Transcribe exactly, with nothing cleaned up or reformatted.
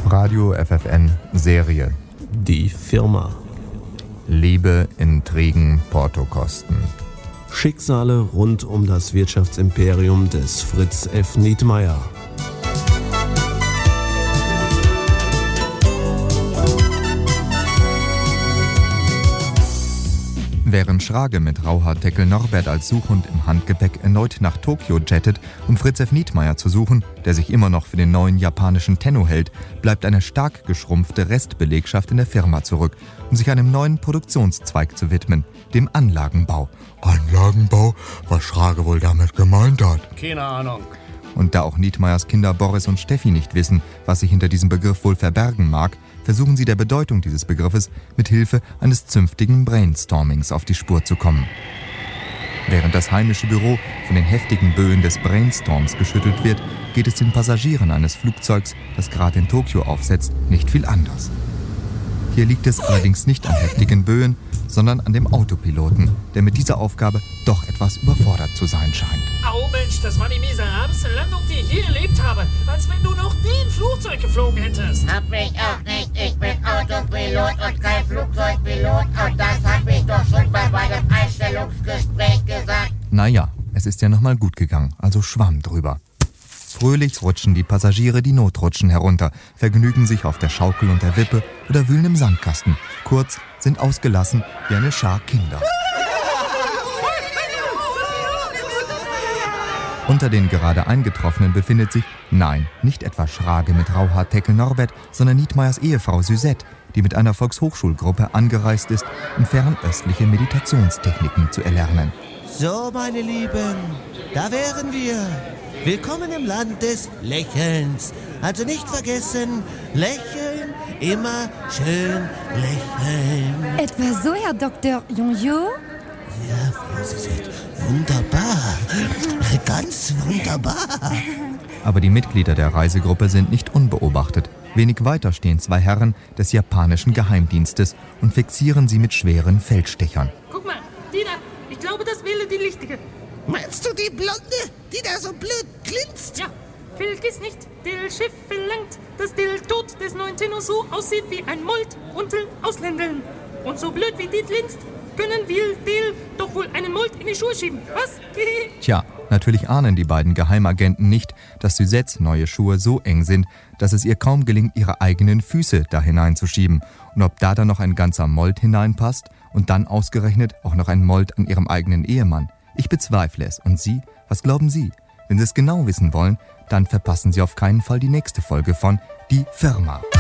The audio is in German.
Radio F F N Serie. Die Firma. Liebe, Intrigen, Portokosten. Schicksale rund um das Wirtschaftsimperium des Fritz F. Nietmeyer. Während Schrage mit Rauhaardeckel Norbert als Suchhund im Handgepäck erneut nach Tokio jettet, um Fritz F. Nietmeyer zu suchen, der sich immer noch für den neuen japanischen Tenno hält, bleibt eine stark geschrumpfte Restbelegschaft in der Firma zurück, um sich einem neuen Produktionszweig zu widmen, dem Anlagenbau. Anlagenbau? Was Schrage wohl damit gemeint hat? Keine Ahnung. Und da auch Nietmeyers Kinder Boris und Steffi nicht wissen, was sich hinter diesem Begriff wohl verbergen mag, versuchen sie der Bedeutung dieses Begriffes mit Hilfe eines zünftigen Brainstormings auf die Spur zu kommen. Während das heimische Büro von den heftigen Böen des Brainstorms geschüttelt wird, geht es den Passagieren eines Flugzeugs, das gerade in Tokio aufsetzt, nicht viel anders. Hier liegt es allerdings nicht an heftigen Böen, sondern an dem Autopiloten, der mit dieser Aufgabe doch etwas überfordert zu sein scheint. Au Mensch, das war die miserabelste Landung, die ich je erlebt habe. Als wenn du noch nie ein Flugzeug geflogen hättest. Hab ich auch nicht. Ich bin Autopilot und kein Flugzeugpilot. Und das hab ich doch schon bei meinem Einstellungsgespräch gesagt. Naja, es ist ja nochmal gut gegangen, also Schwamm drüber. Fröhlich rutschen die Passagiere die Notrutschen herunter, vergnügen sich auf der Schaukel und der Wippe oder wühlen im Sandkasten. Kurz, sind ausgelassen wie eine Schar Kinder. Unter den gerade Eingetroffenen befindet sich, nein, nicht etwa Schrage mit Rauhaardeckel Norbert, sondern Nietmeyers Ehefrau Suzette, die mit einer Volkshochschulgruppe angereist ist, um fernöstliche Meditationstechniken zu erlernen. So, meine Lieben, da wären wir. Willkommen im Land des Lächelns. Also nicht vergessen, lächeln, immer schön lächeln. Etwa so, Herr Doktor Jonjo? Ja, Frau Suzette, wunderbar. Ganz wunderbar. Aber die Mitglieder der Reisegruppe sind nicht unbeobachtet. Wenig weiter stehen zwei Herren des japanischen Geheimdienstes und fixieren sie mit schweren Feldstechern. Guck mal, die da, ich glaube, das wäre die Lichtige. Meinst du die Blonde, die da so blöd glinst? Ja, vergiss nicht, der Chef verlangt, dass der Tod des neuen Tenno so aussieht wie ein Mold unter Ausländern. Und so blöd wie die glinst, können wir dir doch wohl einen Mold in die Schuhe schieben, was? Tja, natürlich ahnen die beiden Geheimagenten nicht, dass Suzettes neue Schuhe so eng sind, dass es ihr kaum gelingt, ihre eigenen Füße da hineinzuschieben. Und ob da dann noch ein ganzer Mold hineinpasst und dann ausgerechnet auch noch ein Mold an ihrem eigenen Ehemann. Ich bezweifle es. Und Sie? Was glauben Sie? Wenn Sie es genau wissen wollen, dann verpassen Sie auf keinen Fall die nächste Folge von Die Firma.